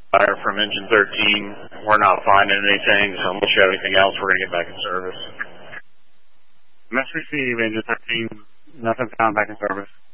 Fire from engine 13. We're not finding anything, so unless you have anything else, we're going to get back in service. Mess received, engine 13. Nothing found, back in service.